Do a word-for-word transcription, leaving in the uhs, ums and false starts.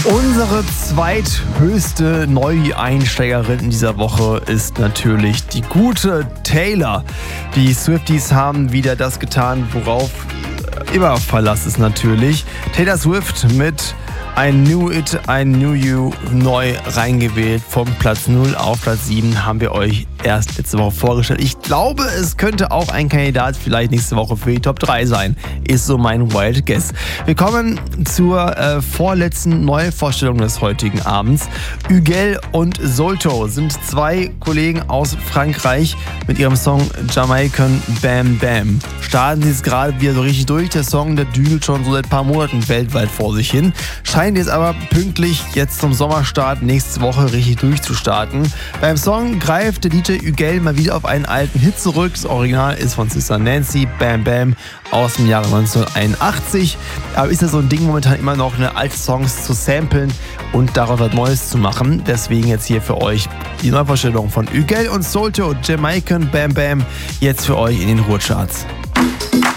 Unsere zweithöchste Neueinsteigerin in dieser Woche ist natürlich die gute Taylor. Die Swifties haben wieder das getan, worauf immer Verlass ist natürlich. Taylor Swift mit I Knew It, I Knew You neu reingewählt. Vom Platz null auf Platz sieben haben wir euch erst letzte Woche vorgestellt. Ich glaube, es könnte auch ein Kandidat vielleicht nächste Woche für die Top drei sein. Ist so mein Wild Guess. Wir kommen zur äh, vorletzten Neuvorstellung des heutigen Abends. Huguel und Solto sind zwei Kollegen aus Frankreich mit ihrem Song Jamaican Bam Bam. Starten sie jetzt gerade wieder so richtig durch. Der Song, der dübelt schon so seit ein paar Monaten weltweit vor sich hin. Scheint jetzt aber pünktlich jetzt zum Sommerstart nächste Woche richtig durchzustarten. Beim Song greift der D J Huguel mal wieder auf einen alten Hit zurück. Das Original ist von Sister Nancy, Bam Bam, aus dem Jahre neunzehnhunderteinundachtzig. Aber ist ja so ein Ding momentan immer noch, eine alte Songs zu samplen und daraus was Neues zu machen. Deswegen jetzt hier für euch die Neuvorstellung von Huguel und Solto, Jamaican Bam Bam, jetzt für euch in den Ruhrcharts.